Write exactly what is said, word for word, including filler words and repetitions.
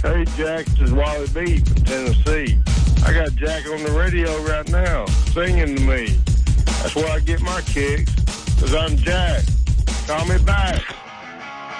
Hey, Jack, this is Wally B from Tennessee. I got Jack on the radio right now singing to me. That's where I get my kicks, because I'm Jack. Call me back.